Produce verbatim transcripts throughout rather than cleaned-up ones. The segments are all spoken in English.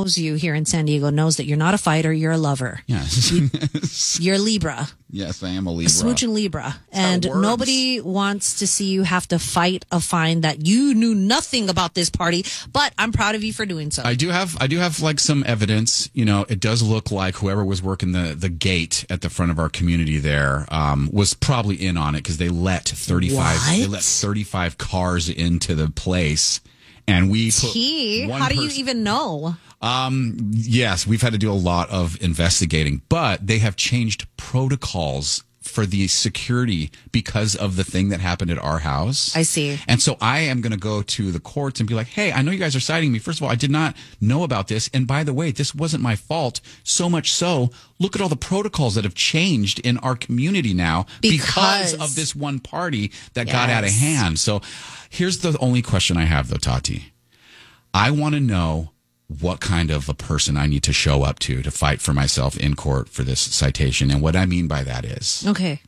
knows you here in San Diego knows that you're not a fighter, you're a lover. Yes. You, you're Libra. Yes, I am a Libra. A smooching Libra. And nobody wants to see you have to fight a fine that you knew nothing about this party, but I'm proud of you for doing so. I do have I do have like some evidence. You know, it does look like whoever was working the, the gate at the front of our community there um, was probably in on it because they let thirty-five What? they let thirty-five cars into the place. And we put T, one how do you person- even know? Um, yes, we've had to do a lot of investigating, but they have changed protocols for the security because of the thing that happened at our house. I see. And so I am going to go to the courts and be like, hey, I know you guys are citing me. First of all, I did not know about this. And by the way, this wasn't my fault. So much so, look at all the protocols that have changed in our community now because, because of this one party that yes. got out of hand. So here's the only question I have, though, Tati. I want to know what kind of a person I need to show up to to fight for myself in court for this citation. And what I mean by that is, okay,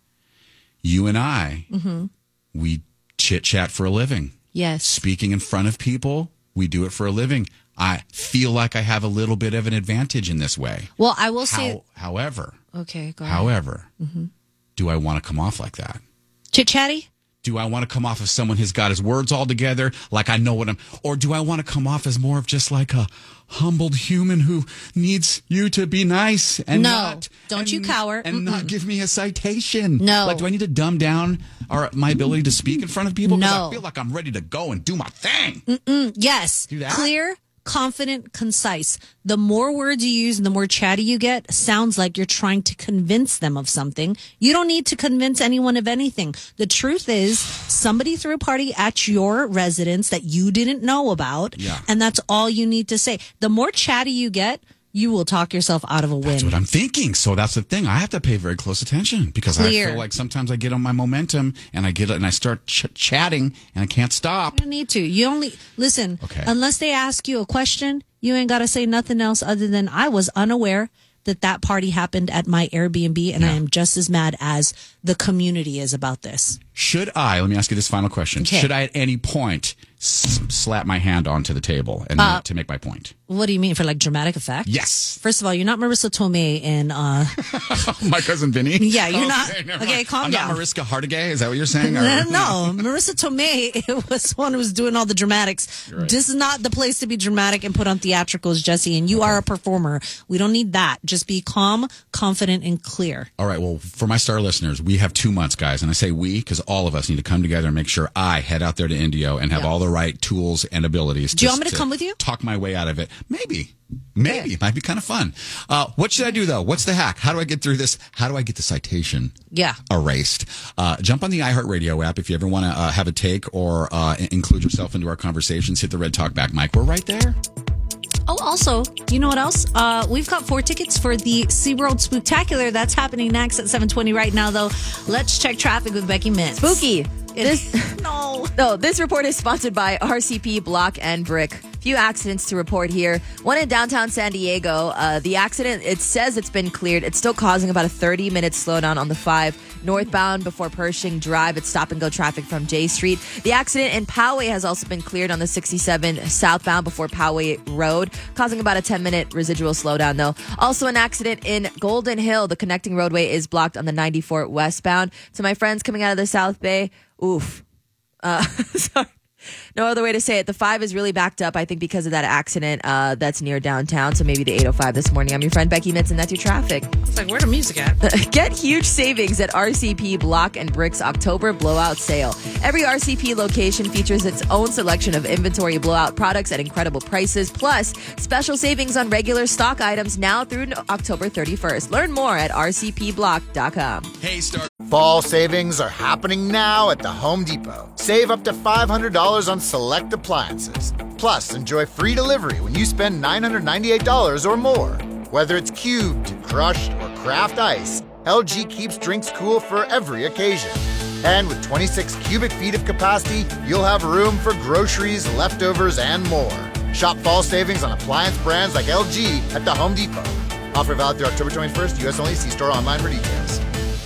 you and I, mm-hmm. we chit chat for a living. Yes. Speaking in front of people, we do it for a living. I feel like I have a little bit of an advantage in this way. Well, I will How, say, however, okay, go ahead. However, mm-hmm. do I want to come off like that? Chit chatty? Do I want to come off as someone who's got his words all together, like I know what I'm, or do I want to come off as more of just like a humbled human who needs you to be nice and no, not, don't and, you cower, and Mm-mm. not give me a citation? No, like do I need to dumb down our my ability to speak in front of people? Because no, I feel like I'm ready to go and do my thing. Mm-mm. Yes, do that. Clear, confident, concise. The more words you use and the more chatty you get, sounds like you're trying to convince them of something. You don't need to convince anyone of anything. The truth is, somebody threw a party at your residence that you didn't know about, yeah. and that's all you need to say. The more chatty you get, you will talk yourself out of a win. That's what I'm thinking. So that's the thing. I have to pay very close attention because Clear. I feel like sometimes I get on my momentum and I get it and I start ch- chatting and I can't stop. You don't need to. You only listen. Okay. Unless they ask you a question, you ain't got to say nothing else other than I was unaware that that party happened at my Airbnb, and yeah. I am just as mad as the community is about this. Should I? Let me ask you this final question. Okay. Should I at any point s- slap my hand onto the table and uh, to make my point? What do you mean, for like dramatic effect? Yes. First of all, you're not Marissa Tomei in uh my cousin Vinny. Yeah, you're okay, not. Okay, mind. calm I'm down. Not Mariska Hargitay. Is that what you're saying? Or, no, Marissa Tomei it was one who was doing all the dramatics. Right. This is not the place to be dramatic and put on theatricals, Jesse. And you okay. are a performer. We don't need that. Just be calm, confident, and clear. All right. Well, for my star listeners, we have two months, guys, and I say we because all of us need to come together and make sure I head out there to Indio and have yeah. all the right tools and abilities. Do you want me to, to come with you? Talk my way out of it. Maybe. Maybe. Yeah. It might be kind of fun. Uh, what should I do, though? What's the hack? How do I get through this? How do I get the citation yeah. erased? Uh, jump on the iHeartRadio app if you ever want to uh, have a take or uh, include yourself into our conversations. Hit the red talk back mic. We're right there. Oh, also, you know what else? Uh, we've got four tickets for the SeaWorld Spooktacular. That's happening next at seven twenty right now, though. Let's check traffic with Becky Mitz. Spooky. This no. No, this report is sponsored by R C P Block and Brick. Few accidents to report here. One in downtown San Diego. Uh, the accident, it says it's been cleared. It's still causing about a thirty minute slowdown on the five northbound before Pershing Drive. It's stop and go traffic from J Street. The accident in Poway has also been cleared on the sixty-seven southbound before Poway Road, causing about a ten minute residual slowdown though. Also an accident in Golden Hill. The connecting roadway is blocked on the ninety-four westbound. To my friends coming out of the South Bay, oof. Uh, sorry. No other way to say it. The five is really backed up, I think, because of that accident uh, that's near downtown. So maybe the eight oh five this morning. I'm your friend Becky Mitz, and that's your traffic. It's like, where the music at? Get huge savings at R C P Block and Brick's October Blowout Sale. Every R C P location features its own selection of inventory blowout products at incredible prices, plus special savings on regular stock items now through October thirty-first. Learn more at R C P block dot com. Hey, Star. Fall savings are happening now at the Home Depot. Save up to five hundred dollars on select appliances. Plus, enjoy free delivery when you spend nine hundred ninety-eight dollars or more. Whether it's cubed, crushed, or craft ice, L G keeps drinks cool for every occasion. And with twenty-six cubic feet of capacity, you'll have room for groceries, leftovers, and more. Shop fall savings on appliance brands like L G at the Home Depot. Offer valid through October twenty-first. U S only. See store online for details.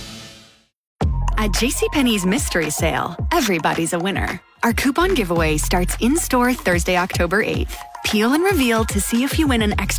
At JCPenney's Mystery Sale, everybody's a winner. Our coupon giveaway starts in-store Thursday, October eighth. Peel and reveal to see if you win an extra